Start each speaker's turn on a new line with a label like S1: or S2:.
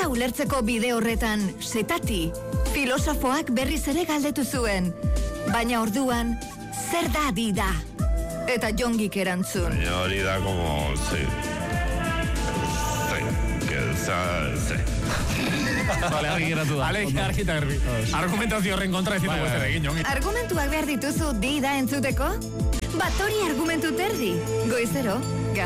S1: dela ulertzeko bide horretan, setati, filosofoak berriz ere galdetu zuen. Baina orduan, zer da dida? Eta Jongik erantzun.
S2: Baina hori da como,
S3: Vale, argi geratu da. Argi eta garbi. Argumentazio horren kontra ez ditugu zer egin, Jongi.
S1: Argumentuak behar dituzu dida entzuteko? Batori argumentu terdi. Goizero,